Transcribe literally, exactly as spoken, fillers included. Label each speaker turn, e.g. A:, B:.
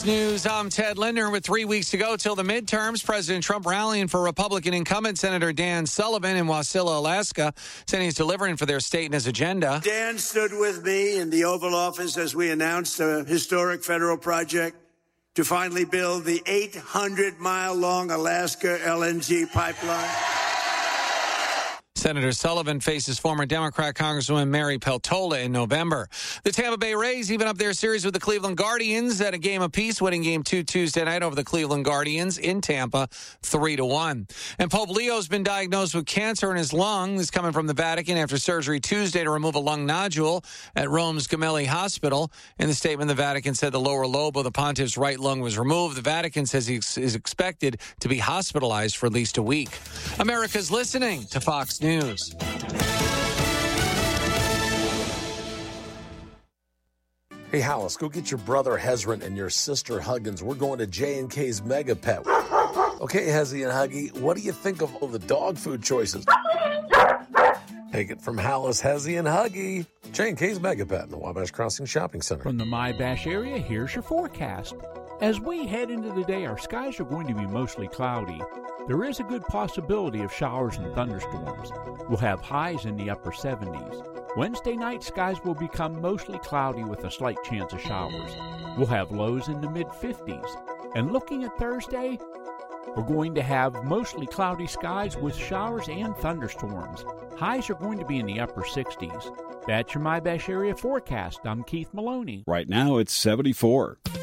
A: Fox News, I'm Ted Linder. With three weeks to go till the midterms, President Trump rallying for Republican incumbent Senator Dan Sullivan in Wasilla, Alaska, saying he's delivering for their state and his agenda.
B: Dan stood with me in the Oval Office as we announced a historic federal project to finally build the eight hundred mile long Alaska L N G pipeline.
A: Senator Sullivan faces former Democrat Congresswoman Mary Peltola in November. The Tampa Bay Rays even up their series with the Cleveland Guardians at a game apiece, winning game two Tuesday night over the Cleveland Guardians in Tampa, three to one. And Pope Leo's been diagnosed with cancer in his lung. This coming from the Vatican after surgery Tuesday to remove a lung nodule at Rome's Gemelli Hospital. In the statement, the Vatican said the lower lobe of the pontiff's right lung was removed. The Vatican says he is expected to be hospitalized for at least a week. America's listening to Fox News. News.
C: Hey, Hollis, go get your brother Hezron and your sister Huggins. We're going to J and K's Mega Pet. Okay, Hezzy and Huggy, what do you think of all the dog food choices? Take it from Hollis, Hezzy, and Huggy. J and K's Mega Pet in the Wabash Crossing Shopping Center.
D: From the My-Bash area, here's your forecast. As we head into the day, our skies are going to be mostly cloudy. There is a good possibility of showers and thunderstorms. We'll have highs in the upper seventies. Wednesday night, skies will become mostly cloudy with a slight chance of showers. We'll have lows in the mid-fifties. And looking at Thursday, we're going to have mostly cloudy skies with showers and thunderstorms. Highs are going to be in the upper sixties. That's your My-Bash area forecast. I'm Keith Maloney.
E: Right now, it's seventy-four.